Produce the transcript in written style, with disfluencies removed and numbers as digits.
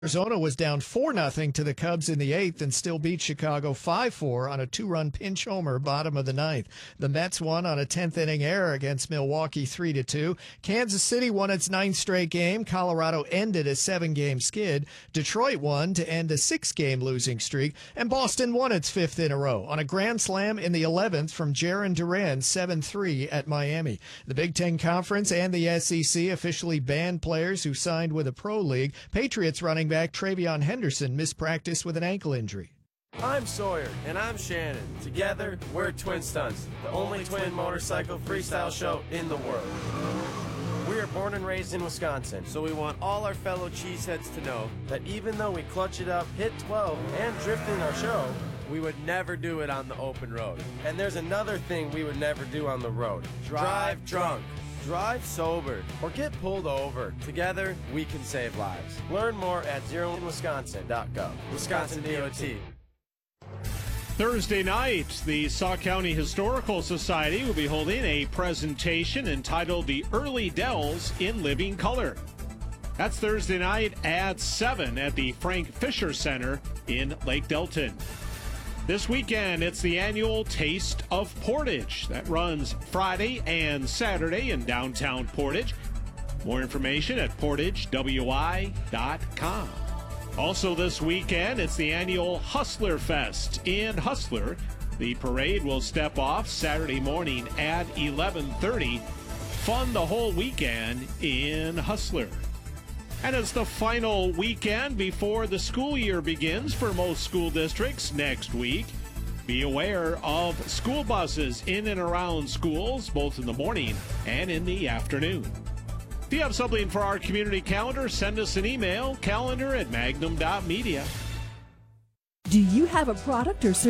Arizona was down 4-0 to the Cubs in the 8th and still beat Chicago 5-4 on a 2-run pinch homer bottom of the 9th. The Mets won on a 10th inning error against Milwaukee 3-2. Kansas City won its 9th straight game. Colorado ended a 7-game skid. Detroit won to end a 6-game losing streak. And Boston won its 5th in a row on a grand slam in the 11th from Jarren Duran 7-3 at Miami. The Big Ten Conference and the SEC officially banned players who signed with a pro league. Patriots running back Travion Henderson missed practice with an ankle injury. I'm Sawyer. And I'm Shannon. Together, we're Twin Stunts, the only twin motorcycle freestyle show in the world. We are born and raised in Wisconsin, so we want all our fellow cheeseheads to know that even though we clutch it up, hit 12, and drift in our show, we would never do it on the open road. And there's another thing we would never do on the road. Drive drunk. Drive sober or get pulled over. Together, we can save lives. Learn more at zeroinwisconsin.gov. Wisconsin DOT. Thursday night, the Sauk County Historical Society will be holding a presentation entitled The Early Dells in Living Color. That's Thursday night at 7 at the Frank Fisher Center in Lake Delton. This weekend, it's the annual Taste of Portage that runs Friday and Saturday in downtown Portage. More information at portagewi.com. Also this weekend, it's the annual Hustler Fest in Hustler. The parade will step off Saturday morning at 11:30. Fun the whole weekend in Hustler. And it's the final weekend before the school year begins for most school districts next week. Be aware of school buses in and around schools, both in the morning and in the afternoon. If you have something for our community calendar, send us an email, calendar@magnum.media. Do you have a product or service